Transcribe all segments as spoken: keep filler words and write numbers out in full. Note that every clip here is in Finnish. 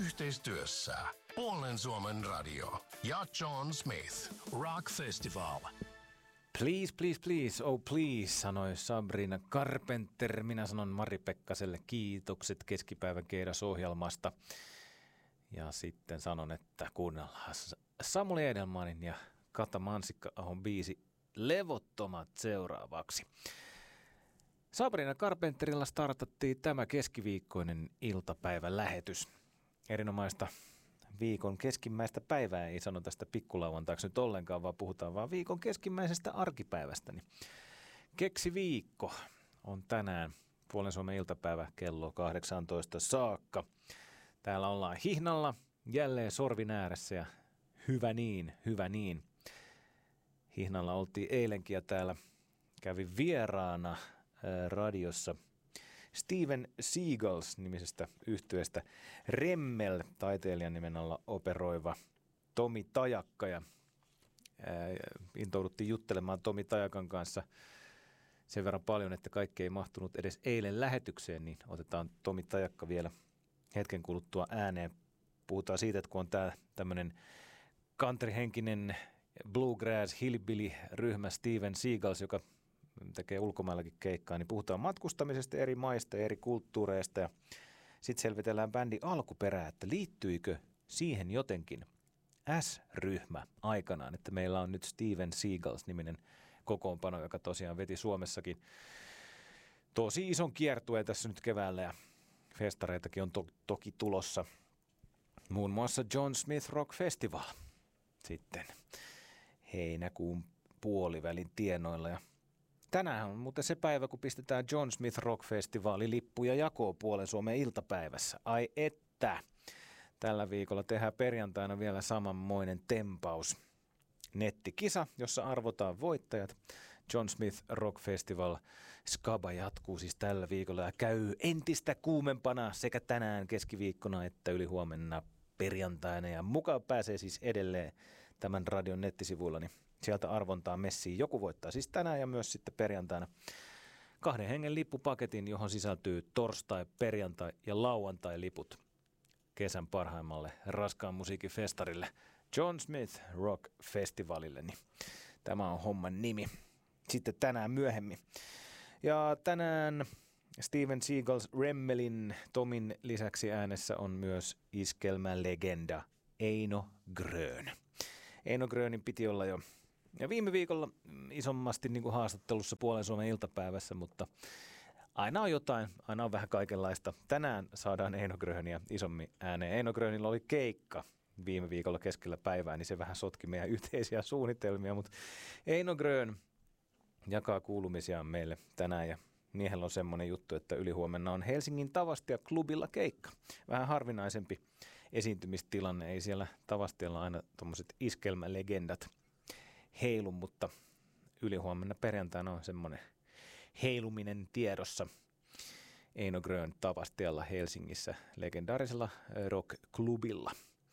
Yhteistyössä Puolen Suomen radio ja John Smith Rock Festival. Please, please, please, oh please, sanoi Sabrina Carpenter. Minä sanon Mari Pekkaselle kiitokset keskipäivän Keidas-ohjelmasta. Ja sitten sanon, että kuunnellaan Samuli Edelmanin ja Kata Mansikka-ahon biisi Levottomat seuraavaksi. Sabrina Carpenterilla startattiin tämä keskiviikkoinen iltapäivän lähetys. Erinomaista viikon keskimmäistä päivää ei sano tästä pikkulauantaiksi nyt ollenkaan, vaan puhutaan vaan viikon keskimmäisestä arkipäivästä. Niin keksiviikko on tänään Puolen Suomen iltapäivä kello kahdeksantoista saakka. Täällä ollaan hihnalla, jälleen sorvin ääressä ja hyvä niin, hyvä niin. Hihnalla oltiin eilenkin ja täällä kävi vieraana ää, radiossa Steven Seagals-nimisestä yhtyeestä Remmel, taiteilijan nimen alla operoiva Tomi Tajakka. Ja ää, intouduttiin juttelemaan Tomi Tajakan kanssa sen verran paljon, että kaikki ei mahtunut edes eilen lähetykseen, niin otetaan Tomi Tajakka vielä hetken kuluttua ääneen. Puhutaan siitä, että kun on tämä tämmöinen countryhenkinen bluegrass hillbilly-ryhmä Steven Seagals, joka tekee ulkomaillakin keikkaa, niin puhutaan matkustamisesta eri maista ja eri kulttuureista. Ja sitten selvitellään bändin alkuperää, että liittyykö siihen jotenkin S-ryhmä aikanaan, että meillä on nyt Steven Seagals-niminen kokoonpano, joka tosiaan veti Suomessakin tosi ison kiertueen tässä nyt keväällä ja festareitakin on to- toki tulossa. Muun muassa John Smith Rock Festival sitten heinäkuun puolivälin tienoilla. Ja tänään on muuten se päivä, kun pistetään John Smith Rock Festivalin lippuja jakoon Puolen Suomen iltapäivässä. Ai että! Tällä viikolla tehdään perjantaina vielä samanmoinen tempaus. Nettikisa, jossa arvotaan voittajat. John Smith Rock Festival Skaba jatkuu siis tällä viikolla ja käy entistä kuumempana sekä tänään keskiviikkona että ylihuomenna perjantaina. Ja mukaan pääsee siis edelleen tämän radion nettisivuilla, niin sieltä arvontaa messiin. Joku voittaa siis tänään ja myös sitten perjantaina kahden hengen lippupaketin, johon sisältyy torstai, perjantai ja lauantai liput kesän parhaimmalle raskaan musiikin festarille John Smith Rock Festivalille. Niin tämä on homman nimi. Sitten tänään myöhemmin. Ja tänään Steven Seagals Remmelin Tomin lisäksi äänessä on myös iskelmälegenda Eino Grön. Eino Grönin piti olla jo ja viime viikolla isommasti niin kuin haastattelussa Puolen Suomen iltapäivässä, mutta aina on jotain, aina on vähän kaikenlaista. Tänään saadaan Eino Gröniä isommin ääneen. Eino Grönillä oli keikka viime viikolla keskellä päivää, niin se vähän sotki meidän yhteisiä suunnitelmia, mutta Eino Grön jakaa kuulumisiaan meille tänään ja miehellä on semmoinen juttu, että ylihuomenna on Helsingin Tavastia klubilla keikka. Vähän harvinaisempi esiintymistilanne, ei siellä Tavastialla aina tuommoiset iskelmälegendat heilu, mutta ylihuomenna perjantaina on semmoinen heiluminen tiedossa. Eino Grön Tavastialla Helsingissä legendaarisella rock-klubilla.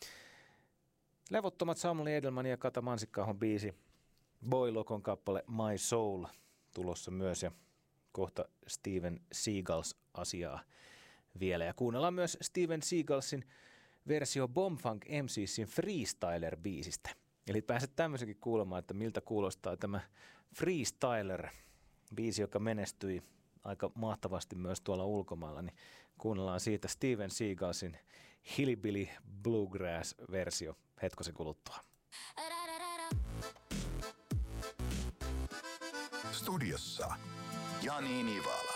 Levottomat Samuli Edelman ja Kata Mansikka-ahon biisi Boy Locon kappale My Soul tulossa myös ja kohta Steven Seagals asiaa vielä. Ja kuunnellaan myös Steven Seagalsin versio Bombfunk M C:sin Freestyler-biisistä. Eli pääset tämmöisenkin kuulemaan, että miltä kuulostaa tämä Freestyler-biisi, joka menestyi aika mahtavasti myös tuolla ulkomailla. Niin kuunnellaan siitä Steven Seagalsin Hillbilly Bluegrass-versio hetkosen kuluttua. Studiossa Jani Nivala.